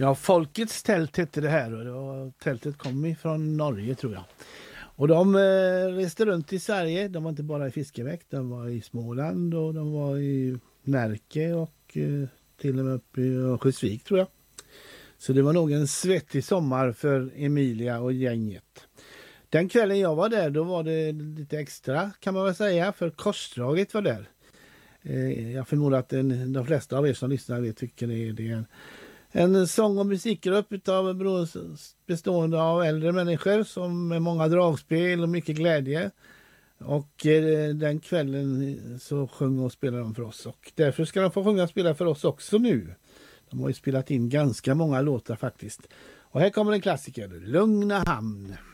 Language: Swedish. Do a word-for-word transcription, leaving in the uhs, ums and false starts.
Ja, Folkets tält hette det här och det var, tältet kom ifrån Norge tror jag. Och de eh, reste runt i Sverige, de var inte bara i Fiskebäck, de var i Småland och de var i Närke och eh, till och med uppe i Örnsköldsvik tror jag. Så det var nog en svettig sommar för Emilia och gänget. Den kvällen jag var där, då var det lite extra kan man väl säga, för Korsdraget var där. Eh, jag förmodar att en, de flesta av er som lyssnar vet, tycker det är, det är en, en sång- och musikgrupp utav bestående av äldre människor som med många dragspel och mycket glädje. Och eh, den kvällen så sjöng och spelade de för oss. Och därför ska de få sjunga och spela för oss också nu. De har ju spelat in ganska många låtar faktiskt. Och här kommer en klassiker, Lugna hamn.